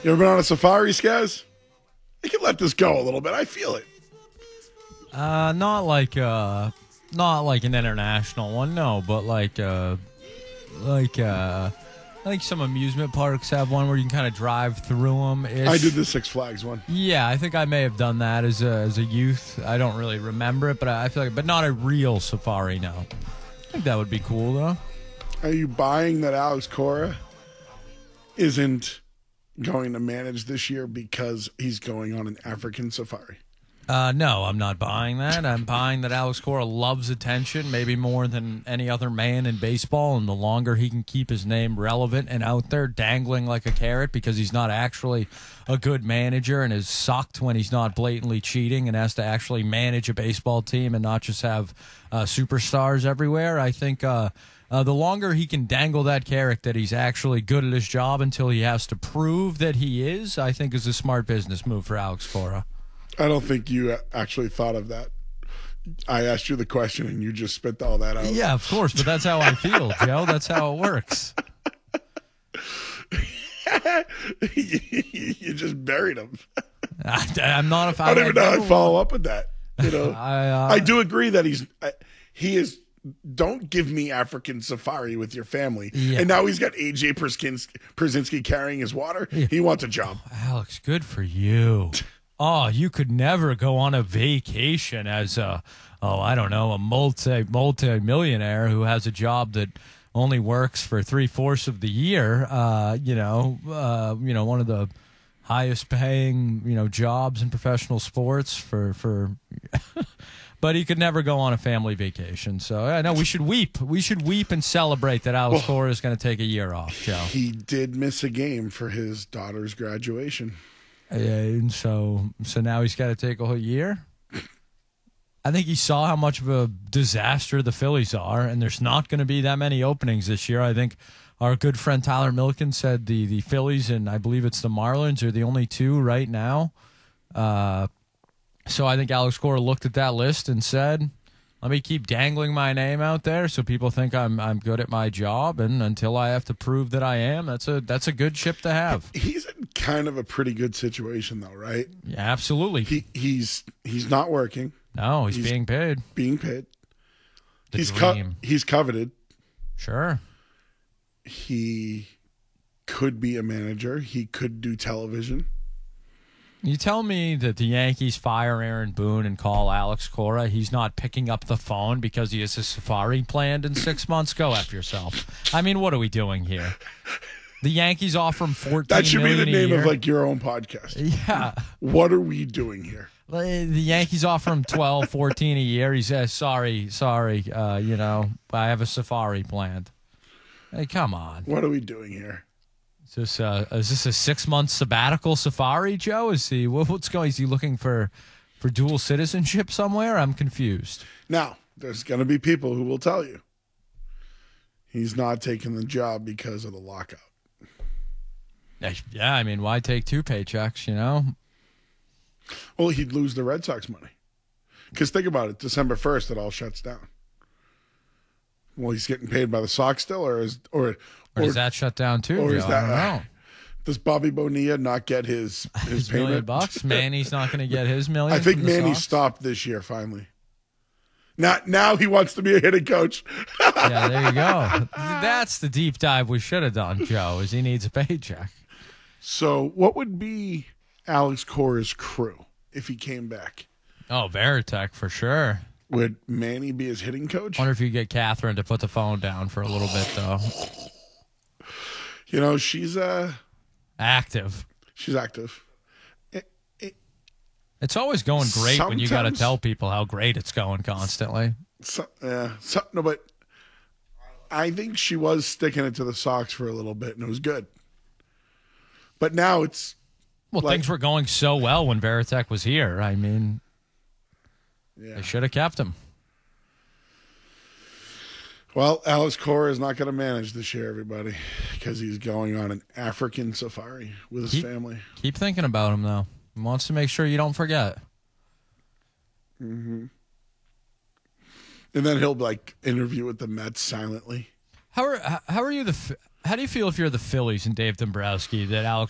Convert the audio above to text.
You ever been on a safari, Skaz? You can let this go a little bit. I feel it. Not like an international one, no, but like some amusement parks have one where you can kind of drive through them. I did the Six Flags one. Yeah, I think I may have done that as a youth. I don't really remember it, but I feel like, but not a real safari. No, I think that would be cool though. Are you buying that Alex Cora isn't going to manage this year because he's going on an African safari? No, I'm not buying that. I'm buying that Alex Cora loves attention, maybe more than any other man in baseball, and the longer he can keep his name relevant and out there dangling like a carrot because he's not actually a good manager and is sucked when he's not blatantly cheating and has to actually manage a baseball team and not just have superstars everywhere, I think the longer he can dangle that carrot that he's actually good at his job until he has to prove that he is, I think is a smart business move for Alex Cora. I don't think you actually thought of that. I asked you the question and you just spit all that out. Yeah, of course, but that's how I feel, Joe. That's how it works. You just buried him. I'm not a fan. I don't even know how to follow up with that. You know, I do agree that he is. Don't give me African safari with your family. Yeah. And now he's got AJ Pierzynski carrying his water. Yeah. He wants a job. Alex, good for you. Oh, you could never go on a vacation as a multi-millionaire who has a job that only works for 3/4 of the year. One of the highest paying, jobs in professional sports for but he could never go on a family vacation. So I know we should weep. We should weep and celebrate that Alex Cora is going to take a year off, Joe. He did miss a game for his daughter's graduation. And so now he's got to take a whole year. I think he saw how much of a disaster the Phillies are, and there's not going to be that many openings this year. I think our good friend Tyler Milliken said the Phillies and I believe it's the Marlins are the only two right now. So I think Alex Cora looked at that list and said, let me keep dangling my name out there so people think I'm good at my job, and until I have to prove that I am, that's a good ship to have. He's in kind of a pretty good situation though, right? Yeah, absolutely. He's not working. No, he's being paid. Being paid. He's coveted. Sure. He could be a manager. He could do television. You tell me that the Yankees fire Aaron Boone and call Alex Cora. He's not picking up the phone because he has a safari planned in 6 months. Go F yourself. I mean, what are we doing here? The Yankees offer him $14 That should be the name of like your own podcast. Yeah. What are we doing here? The Yankees offer him $12, $14 a year. He says, sorry, I have a safari planned. Hey, come on. What are we doing here? Is this a 6 month sabbatical safari, Joe? Is he what's going? Is he looking for dual citizenship somewhere? I'm confused. Now, there's going to be people who will tell you he's not taking the job because of the lockout. Yeah, I mean, why take two paychecks? Well, he'd lose the Red Sox money. Because think about it, December 1st, it all shuts down. Well, he's getting paid by the Sox still, or does that shut down too? Or Joe? is that, I don't know. Does Bobby Bonilla not get his $1 payment? million? Manny's not going to get his million. I think from the Manny Sox? stopped this year finally. Now he wants to be a hitting coach. Yeah, there you go. That's the deep dive we should have done, Joe. Is he needs a paycheck. So, what would be Alex Cora's crew if he came back? Oh, Veritek for sure. Would Manny be his hitting coach? Wonder if you get Catherine to put the phone down for a little bit, though. She's active. She's active. It's always going great when you got to Sometimes- tell people how great it's going constantly. But I think she was sticking it to the Sox for a little bit, and it was good. But now it's things were going so well when Veritek was here. I mean, yeah. they should have kept him. Well, Alex Cora is not going to manage this year, everybody, because he's going on an African safari with his family. Keep thinking about him, though. He wants to make sure you don't forget. Mm-hmm. And then he'll interview with the Mets silently. How do you feel if you're the Phillies and Dave Dombrowski that Alex